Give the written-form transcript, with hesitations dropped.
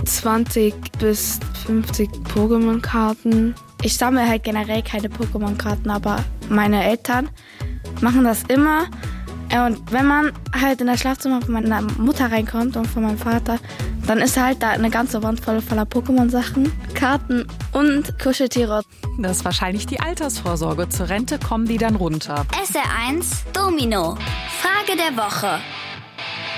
20 bis 50 Pokémon-Karten. Ich sammle halt generell keine Pokémon-Karten, aber meine Eltern machen das immer. Und wenn man halt in das Schlafzimmer von meiner Mutter reinkommt und von meinem Vater, dann ist halt da eine ganze Wand voller Pokémon-Sachen, Karten und Kuscheltiere. Das ist wahrscheinlich die Altersvorsorge. Zur Rente kommen die dann runter. SR1 Domino. Frage der Woche.